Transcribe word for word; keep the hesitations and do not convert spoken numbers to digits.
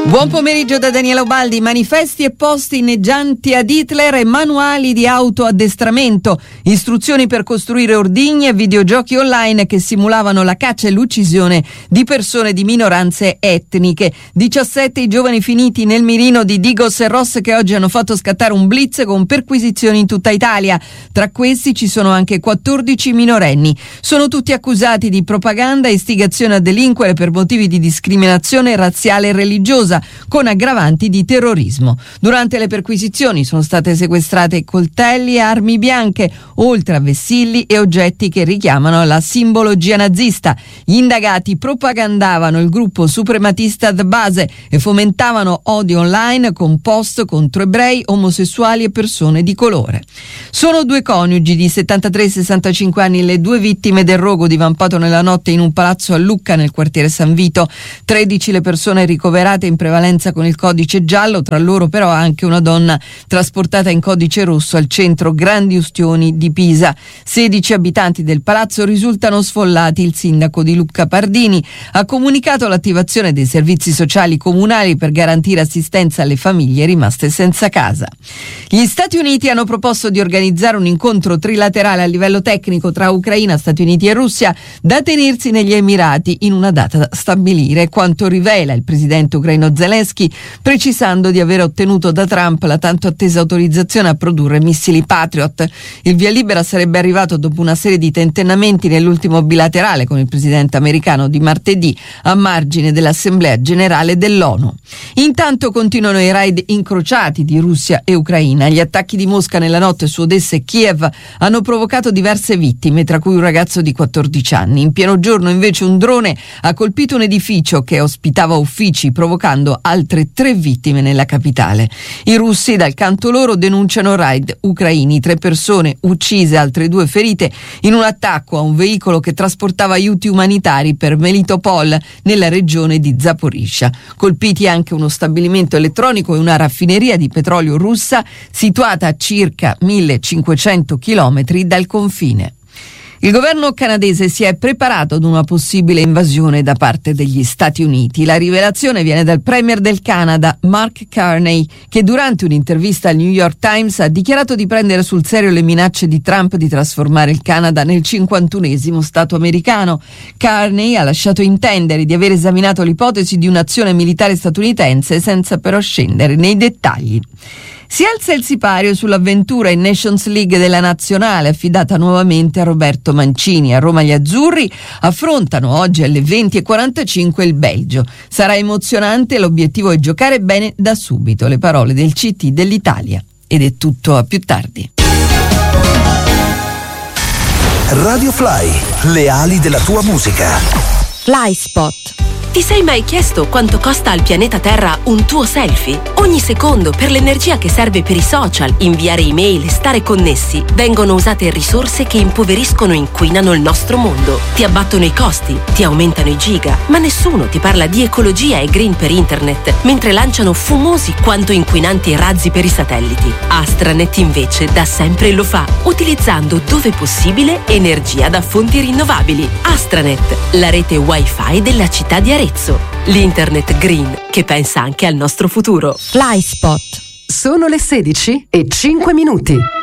Buon pomeriggio da Daniela Ubaldi. Manifesti e posti inneggianti ad Hitler e manuali di autoaddestramento, istruzioni per costruire ordigni e videogiochi online che simulavano la caccia e l'uccisione di persone di minoranze etniche. diciassette i giovani finiti nel mirino di Digos e Ross che oggi hanno fatto scattare un blitz con perquisizioni in tutta Italia. Tra questi ci sono anche quattordici minorenni. Sono tutti accusati di propaganda e istigazione a delinquere per motivi di discriminazione razziale e religiosa, con aggravanti di terrorismo. Durante le perquisizioni sono state sequestrate coltelli e armi bianche, oltre a vessilli e oggetti che richiamano la simbologia nazista. Gli indagati propagandavano il gruppo suprematista The Base e fomentavano odio online con post contro ebrei, omosessuali e persone di colore. Sono due coniugi di settantatré e sessantacinque anni le due vittime del rogo divampato nella notte in un palazzo a Lucca nel quartiere San Vito. tredici le persone ricoverate in prevalenza con il codice giallo, tra loro però anche una donna trasportata in codice rosso al centro Grandi Ustioni di Pisa. sedici abitanti del palazzo risultano sfollati. Il sindaco di Lucca Pardini ha comunicato l'attivazione dei servizi sociali comunali per garantire assistenza alle famiglie rimaste senza casa. Gli Stati Uniti hanno proposto di organizzare un incontro trilaterale a livello tecnico tra Ucraina, Stati Uniti e Russia da tenersi negli Emirati in una data da stabilire, quanto rivela il presidente ucraino Zelensky, precisando di aver ottenuto da Trump la tanto attesa autorizzazione a produrre missili Patriot. Il via libera sarebbe arrivato dopo una serie di tentennamenti nell'ultimo bilaterale con il presidente americano di martedì a margine dell'Assemblea Generale dell'ONU. Intanto continuano i raid incrociati di Russia e Ucraina. Gli attacchi di Mosca nella notte su Odessa e Kiev hanno provocato diverse vittime, tra cui un ragazzo di quattordici anni. In pieno giorno invece un drone ha colpito un edificio che ospitava uffici, provocando altre tre vittime nella capitale. I russi dal canto loro denunciano raid ucraini, tre persone uccise, altre due ferite in un attacco a un veicolo che trasportava aiuti umanitari per Melitopol nella regione di Zaporizhzhia. Colpiti anche uno stabilimento elettronico e una raffineria di petrolio russa situata a circa millecinquecento chilometri dal confine. Il governo canadese si è preparato ad una possibile invasione da parte degli Stati Uniti. La rivelazione viene dal premier del Canada, Mark Carney, che durante un'intervista al New York Times ha dichiarato di prendere sul serio le minacce di Trump di trasformare il Canada nel cinquantunesimo Stato americano. Carney ha lasciato intendere di aver esaminato l'ipotesi di un'azione militare statunitense senza però scendere nei dettagli. Si alza il sipario sull'avventura in Nations League della Nazionale, affidata nuovamente a Roberto Mancini. A Roma gli azzurri affrontano oggi alle venti e quarantacinque il Belgio. Sarà emozionante, l'obiettivo è giocare bene da subito. Le parole del C T dell'Italia. Ed è tutto, a più tardi. Radio Fly, le ali della tua musica. Fly Spot. Ti sei mai chiesto quanto costa al pianeta Terra un tuo selfie? Ogni secondo, per l'energia che serve per i social, inviare email e stare connessi, vengono usate risorse che impoveriscono e inquinano il nostro mondo. Ti abbattono i costi, ti aumentano i giga, ma nessuno ti parla di ecologia e green per internet, mentre lanciano fumosi quanto inquinanti razzi per i satelliti. Astranet invece da sempre lo fa, utilizzando dove possibile energia da fonti rinnovabili. Astranet, la rete wifi della città di Arezzo. L'internet green che pensa anche al nostro futuro. Fly Spot. Sono le sedici e cinque minuti.